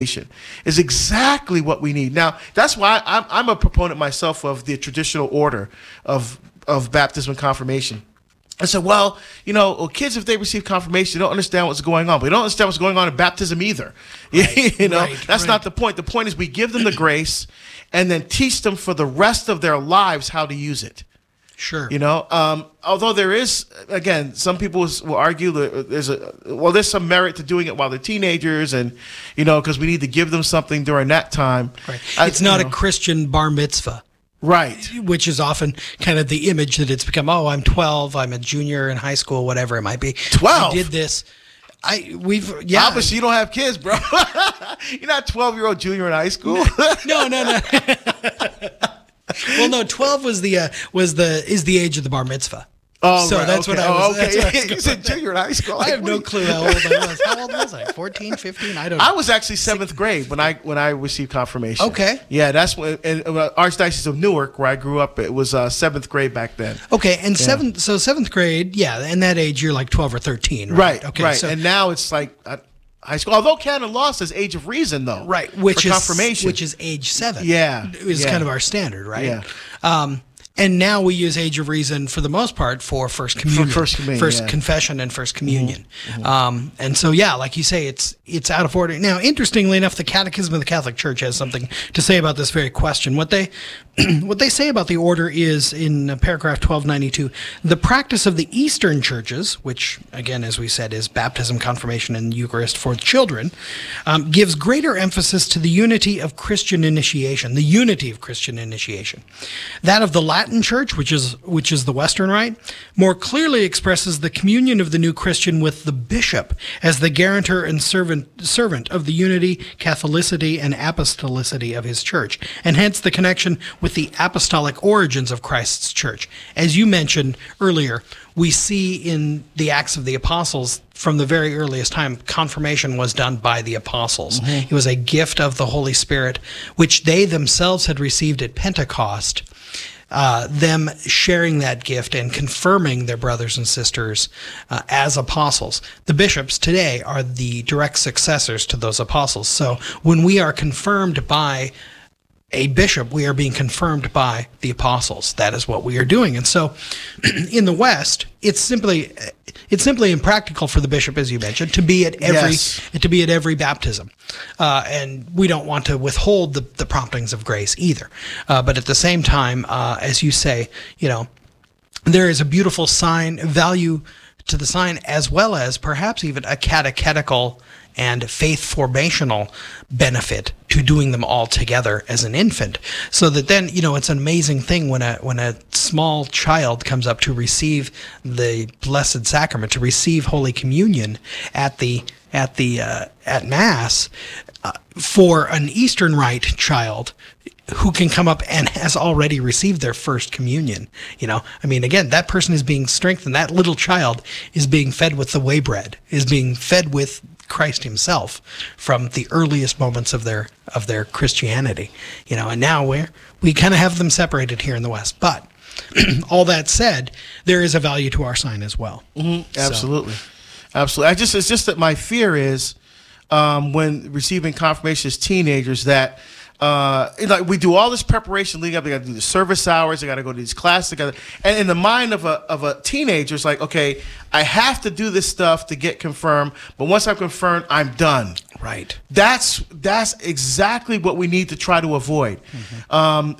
is exactly what we need. Now, that's why I'm a proponent myself of the traditional order of baptism and confirmation. I said, well, kids, if they receive confirmation, they don't understand what's going on. But they don't understand what's going on in baptism either. Right, that's not the point. The point is we give them the grace and then teach them for the rest of their lives how to use it. Sure. Although there is, again, some people will argue that there's some merit to doing it while they're teenagers, and because we need to give them something during that time. Right. It's not a Christian bar mitzvah. Right. Which is often kind of the image that it's become. Oh, I'm 12. I'm a junior in high school, whatever it might be. 12. I did this. Obviously, you don't have kids, bro. You're not a 12-year-old junior in high school. No. Well, no. 12 is the age of the bar mitzvah. Oh, so right, that's okay. what I was. Okay. You said junior in high school. I have no clue how old I was. How old was I? 14, 15? I don't know. I was actually 7th grade when I received confirmation. Okay. Yeah, that's when in Archdiocese of Newark, where I grew up. It was 7th grade back then. Okay, and seventh grade, in that age you're like 12 or 13, right? Okay, right. So, and now it's like high school. Although canon law says age of reason, though. Right, which is confirmation, which is age 7. Yeah, is kind of our standard, right? Yeah. And now we use age of reason for the most part for First Communion, confession and First Communion. Mm-hmm. And so, like you say, it's out of order. Now, interestingly enough, the Catechism of the Catholic Church has something to say about this very question. What they say about the order is in paragraph 1292, the practice of the Eastern churches, which again, as we said, is baptism, confirmation, and Eucharist for children, gives greater emphasis to the unity of Christian initiation, That of the Latin Church, which is the Western Rite, more clearly expresses the communion of the new Christian with the bishop as the guarantor and servant of the unity, Catholicity, and apostolicity of his church, and hence the connection with the apostolic origins of Christ's church. As you mentioned earlier, we see in the Acts of the Apostles from the very earliest time, confirmation was done by the apostles. Mm-hmm. It was a gift of the Holy Spirit, which they themselves had received at Pentecost. Them sharing that gift and confirming their brothers and sisters as apostles. The bishops today are the direct successors to those apostles. So when we are confirmed by a bishop, we are being confirmed by the apostles. That is what we are doing. And so in the West, it's simply impractical for the bishop, as you mentioned, to be at every baptism. And we don't want to withhold the promptings of grace either. But at the same time, as you say, there is a beautiful value to the sign, as well as perhaps even a catechetical and faith formational benefit to doing them all together as an infant. So that then, it's an amazing thing when a small child comes up to receive the Blessed Sacrament, to receive Holy Communion at Mass, for an Eastern Rite child who can come up and has already received their first communion. Again, that person is being strengthened. That little child is being fed with the way bread, is being fed with Christ himself from the earliest moments of their Christianity. And now we kind of have them separated here in the West. But all that said, there is a value to our sign as well. Mm-hmm. Absolutely. Absolutely. It's just that my fear is when receiving confirmation as teenagers that we do all this preparation leading up. They got to do the service hours. They got to go to these classes. And in the mind of a teenager, it's like, okay, I have to do this stuff to get confirmed. But once I'm confirmed, I'm done. Right. That's exactly what we need to try to avoid. Mm-hmm.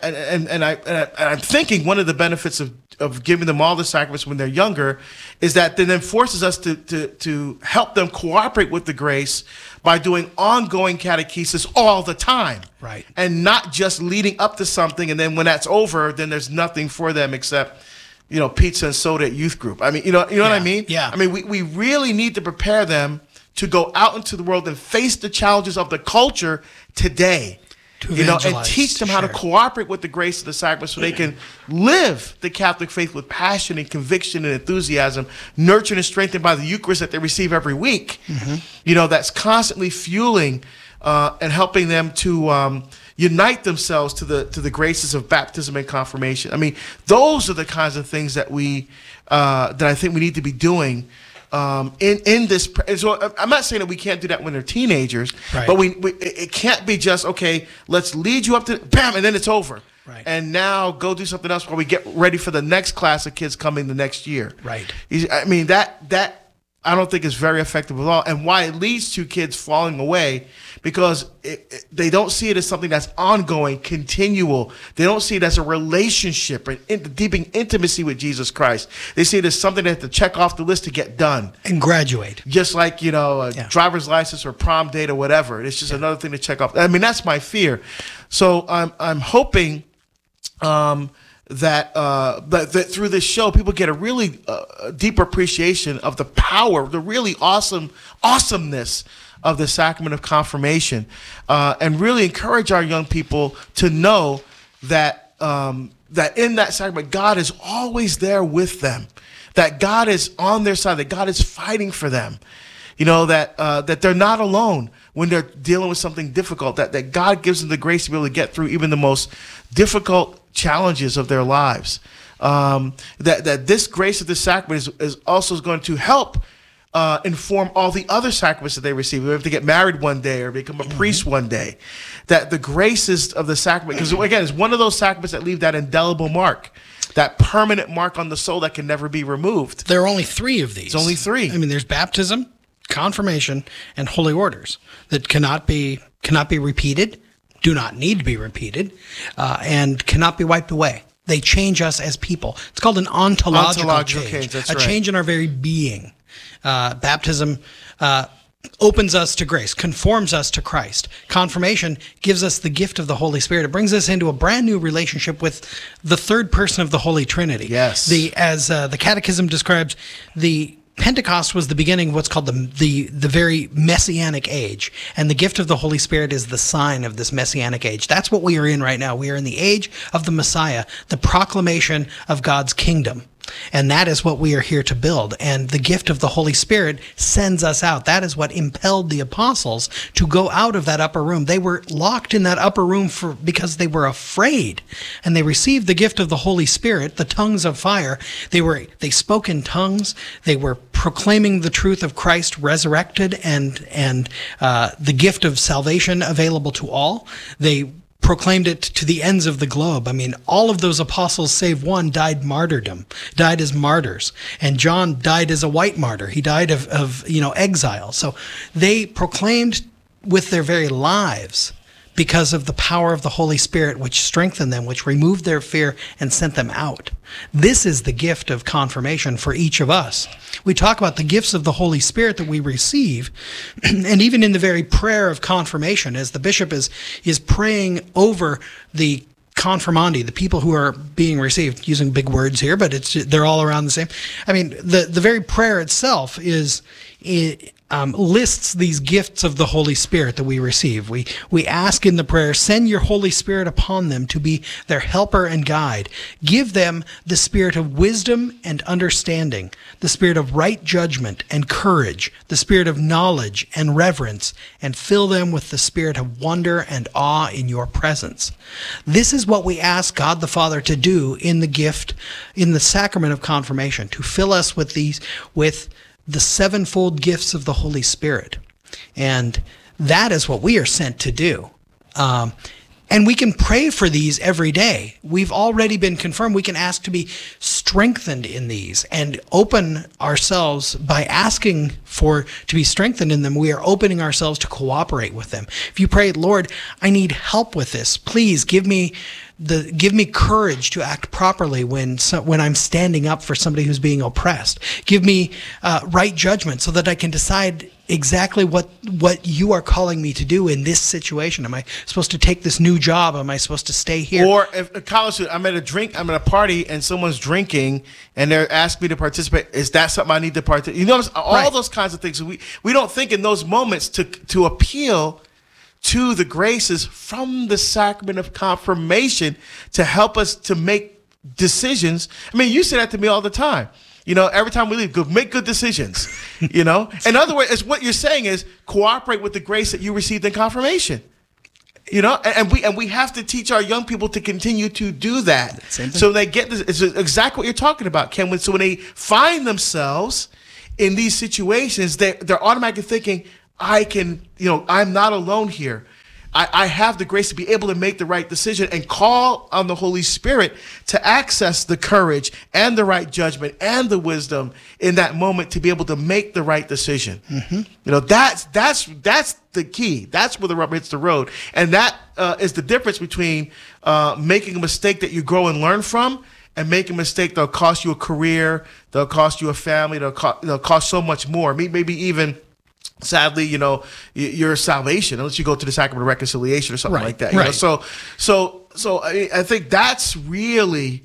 I'm thinking one of the benefits of giving them all the sacraments when they're younger is that then forces us to help them cooperate with the grace by doing ongoing catechesis all the time. Right. And not just leading up to something, and then when that's over, then there's nothing for them except, pizza and soda at youth group. You know what I mean? Yeah. We really need to prepare them to go out into the world and face the challenges of the culture today. And teach them how to cooperate with the grace of the sacrament so they can live the Catholic faith with passion and conviction and enthusiasm, nurtured and strengthened by the Eucharist that they receive every week. Mm-hmm. That's constantly fueling and helping them to unite themselves to the graces of baptism and confirmation. Those are the kinds of things that I think we need to be doing in this. So I'm not saying that we can't do that when they're teenagers, right. but it can't be just, okay, let's lead you up to bam, and then it's over. Right. And now go do something else while we get ready for the next class of kids coming the next year. Right. I mean, that I don't think is very effective at all. And why it leads to kids falling away, because they don't see it as something that's ongoing, continual. They don't see it as a relationship and deepening intimacy with Jesus Christ. They see it as something they have to check off the list to get done. And graduate. Just like, driver's license or prom date or whatever. It's just another thing to check off. I mean, that's my fear. So I'm hoping that through this show, people get a really deep appreciation of the power, the really awesomeness of the sacrament of confirmation, and really encourage our young people to know that that in that sacrament, God is always there with them, that God is on their side, that God is fighting for them. That they're not alone when they're dealing with something difficult, that God gives them the grace to be able to get through even the most difficult challenges of their lives. That this grace of the sacrament is also going to help inform all the other sacraments that they receive. If they get married one day or become a priest one day, that the graces of the sacrament, because again, it's one of those sacraments that leave that indelible mark, that permanent mark on the soul that can never be removed. There are only 3 of these. It's only 3. I mean, there's baptism, confirmation, and holy orders that cannot be repeated, do not need to be repeated, and cannot be wiped away. They change us as people. It's called an ontological change. That's a change in our very being. Baptism opens us to grace, conforms us to Christ. Confirmation gives us the gift of the Holy Spirit. It brings us into a brand new relationship with the third person of the Holy Trinity. Yes. As the Catechism describes, the Pentecost was the beginning of what's called the very messianic age, and the gift of the Holy Spirit is the sign of this messianic age. That's what we are in right now. We are in the age of the Messiah, the proclamation of God's kingdom. And that is what we are here to build. And the gift of the Holy Spirit sends us out. That is what impelled the apostles to go out of that upper room. They were locked in that upper room because they were afraid. And they received the gift of the Holy Spirit, the tongues of fire. They spoke in tongues. They were proclaiming the truth of Christ resurrected and the gift of salvation available to all. They proclaimed it to the ends of the globe. I mean, all of those apostles, save one, died as martyrs. And John died as a white martyr. He died of exile. So they proclaimed with their very lives because of the power of the Holy Spirit, which strengthened them, which removed their fear and sent them out. This is the gift of confirmation for each of us. We talk about the gifts of the Holy Spirit that we receive, and even in the very prayer of confirmation, as the bishop is praying over the confirmandi, the people who are being received, using big words here, but they're all around the same. I mean, the very prayer itself lists these gifts of the Holy Spirit that we receive. We ask in the prayer, send your Holy Spirit upon them to be their helper and guide. Give them the spirit of wisdom and understanding, the spirit of right judgment and courage, the spirit of knowledge and reverence, and fill them with the spirit of wonder and awe in your presence. This is what we ask God the Father to do in the sacrament of confirmation, to fill us with the 7-fold gifts of the Holy Spirit. And that is what we are sent to do. And we can pray for these every day. We've already been confirmed. We can ask to be strengthened in these and open ourselves by asking to be strengthened in them. We are opening ourselves to cooperate with them. If you pray, Lord, I need help with this. Please give me courage to act properly when I'm standing up for somebody who's being oppressed. Give me right judgment so that I can decide exactly what you are calling me to do in this situation. Am I supposed to take this new job? Am I supposed to stay here? Or if a college student, I'm at a party and someone's drinking and they're asking me to participate. Is that something I need to participate? You know, all those kinds of things. We don't think in those moments to appeal to the graces from the sacrament of confirmation to help us to make decisions. I mean, you say that to me all the time. Every time we leave, make good decisions. In other words, what you're saying is cooperate with the grace that you received in confirmation. And we have to teach our young people to continue to do that. So they get this. It's exactly what you're talking about, Ken. So when they find themselves in these situations, they're automatically thinking, I'm not alone here. I have the grace to be able to make the right decision and call on the Holy Spirit to access the courage and the right judgment and the wisdom in that moment to be able to make the right decision. Mm-hmm. That's the key. That's where the rubber hits the road. And that is the difference between making a mistake that you grow and learn from and making a mistake that'll cost you a career, that'll cost you a family, that'll cost so much more. Maybe even, sadly, your salvation, unless you go to the sacrament of reconciliation or something like that. Right. So I think that's really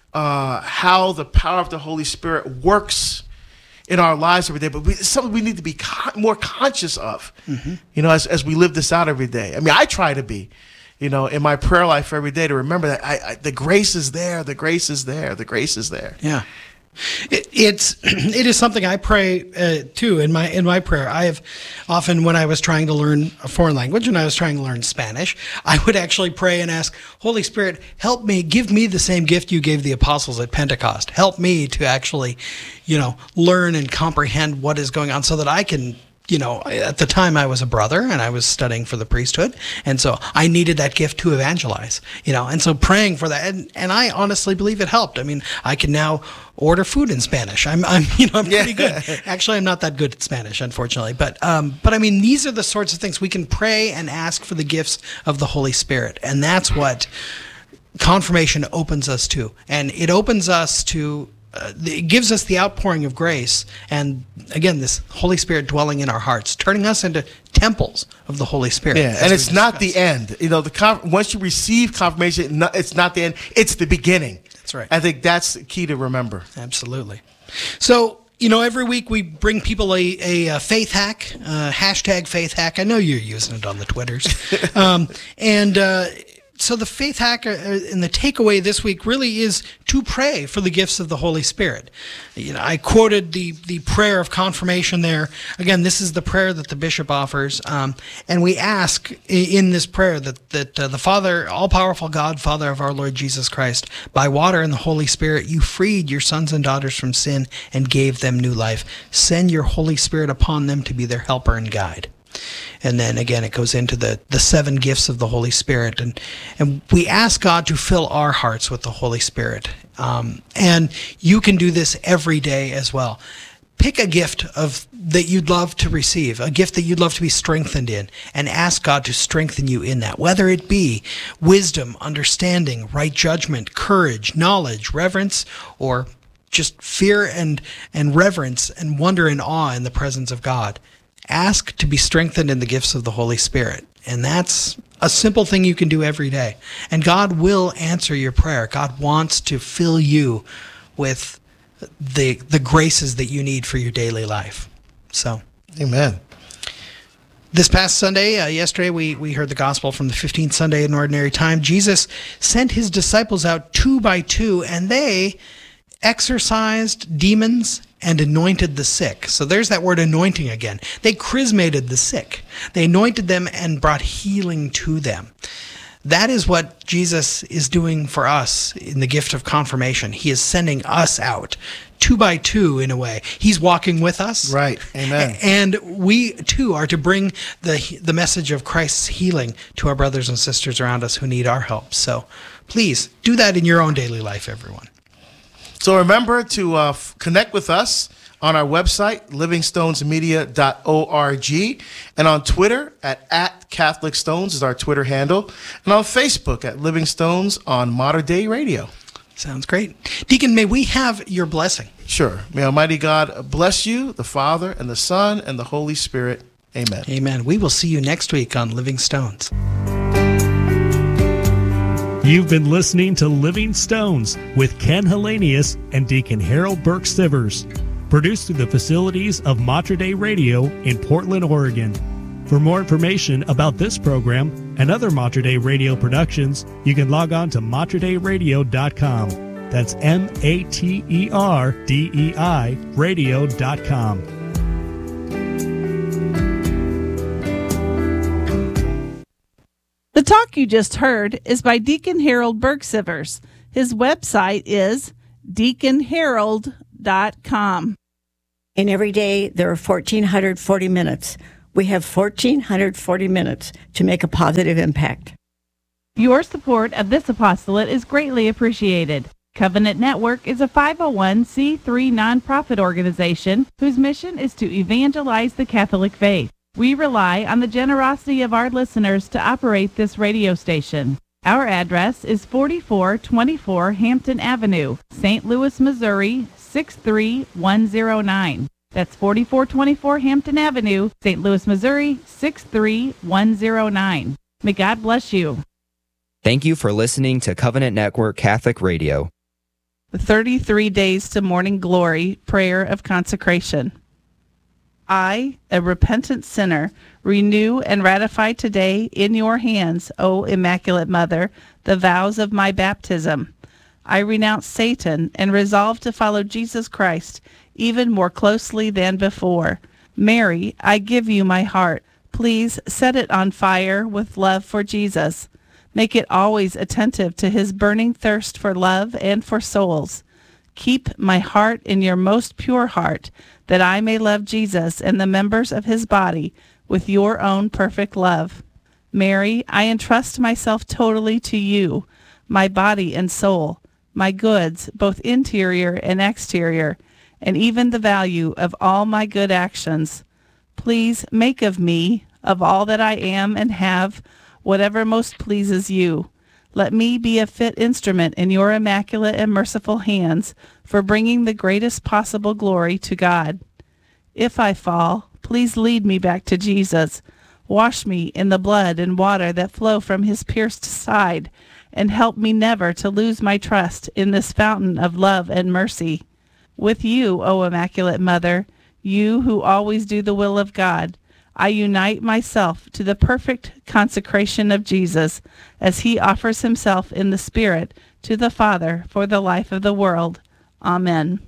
how the power of the Holy Spirit works in our lives every day. But it's something we need to be more conscious of, as we live this out every day. I mean, I try to be, in my prayer life every day, to remember that the grace is there, the grace is there, the grace is there. Yeah. It is something I pray too in my prayer. I have often, when I was trying to learn a foreign language, and I was trying to learn Spanish, I would actually pray and ask, Holy Spirit, help me, give me the same gift you gave the apostles at Pentecost. Help me to actually, learn and comprehend what is going on so that I can, at the time I was a brother and I was studying for the priesthood. And so I needed that gift to evangelize, and so praying for that. And I honestly believe it helped. I mean, I can now order food in Spanish. I'm pretty good. Actually, I'm not that good at Spanish, unfortunately. But I mean, these are the sorts of things we can pray and ask for the gifts of the Holy Spirit. And that's what confirmation opens us to. And it opens us to it gives us the outpouring of grace, and again, this Holy Spirit dwelling in our hearts, turning us into temples of the Holy Spirit. Yeah, and it's not the end. Once you receive confirmation, it's not the end. It's the beginning. That's right. I think that's key to remember. Absolutely. So, every week we bring people a faith hack, hashtag faith hack. I know you're using it on the Twitters, So the faith hack and the takeaway this week really is to pray for the gifts of the Holy Spirit. I quoted the prayer of confirmation there. Again, this is the prayer that the bishop offers. And we ask in this prayer that the Father, all-powerful God, Father of our Lord Jesus Christ, by water and the Holy Spirit, you freed your sons and daughters from sin and gave them new life. Send your Holy Spirit upon them to be their helper and guide. And then again, it goes into the 7 gifts of the Holy Spirit. And we ask God to fill our hearts with the Holy Spirit. And you can do this every day as well. Pick a gift that you'd love to receive, a gift that you'd love to be strengthened in, and ask God to strengthen you in that, whether it be wisdom, understanding, right judgment, courage, knowledge, reverence, or just fear and reverence and wonder and awe in the presence of God. Ask to be strengthened in the gifts of the Holy Spirit. And that's a simple thing you can do every day. And God will answer your prayer. God wants to fill you with the graces that you need for your daily life. So, amen. This past Sunday, yesterday, we heard the gospel from the 15th Sunday in Ordinary Time. Jesus sent his disciples out 2 by 2, and they exorcised demons and anointed the sick. So there's that word anointing again. They chrismated the sick. They anointed them and brought healing to them. That is what Jesus is doing for us in the gift of confirmation. He is sending us out 2 by 2 in a way. He's walking with us. Right. Amen. And we too are to bring the message of Christ's healing to our brothers and sisters around us who need our help. So please do that in your own daily life, everyone. So remember to connect with us on our website, livingstonesmedia.org, and on Twitter at Catholic Stones is our Twitter handle, and on Facebook at Living Stones on Mater Dei Radio. Sounds great. Deacon, may we have your blessing? Sure. May Almighty God bless you, the Father, and the Son, and the Holy Spirit. Amen. Amen. We will see you next week on Living Stones. You've been listening to Living Stones with Ken Hellenius and Deacon Harold Burke Sivers, produced through the facilities of Mater Dei Radio in Portland, Oregon. For more information about this program and other Mater Dei Radio productions, you can log on to materdeiradio.com. That's MATERDEI radio.com. The talk you just heard is by Deacon Harold Burke Sivers. His website is deaconharold.com. And every day there are 1,440 minutes. We have 1,440 minutes to make a positive impact. Your support of this apostolate is greatly appreciated. Covenant Network is a 501c3 nonprofit organization whose mission is to evangelize the Catholic faith. We rely on the generosity of our listeners to operate this radio station. Our address is 4424 Hampton Avenue, St. Louis, Missouri, 63109. That's 4424 Hampton Avenue, St. Louis, Missouri, 63109. May God bless you. Thank you for listening to Covenant Network Catholic Radio. 33 Days to Morning Glory Prayer of Consecration. I, a repentant sinner, renew and ratify today in your hands, O Immaculate Mother, the vows of my baptism. I renounce Satan and resolve to follow Jesus Christ even more closely than before. Mary, I give you my heart. Please set it on fire with love for Jesus. Make it always attentive to his burning thirst for love and for souls. Keep my heart in your most pure heart, that I may love Jesus and the members of his body with your own perfect love. Mary, I entrust myself totally to you, my body and soul, my goods, both interior and exterior, and even the value of all my good actions. Please make of me, of all that I am and have, whatever most pleases you. Let me be a fit instrument in your immaculate and merciful hands for bringing the greatest possible glory to God. If I fall, please lead me back to Jesus. Wash me in the blood and water that flow from his pierced side, and help me never to lose my trust in this fountain of love and mercy. With you, O Immaculate Mother, you who always do the will of God, I unite myself to the perfect consecration of Jesus as he offers himself in the Spirit to the Father for the life of the world. Amen.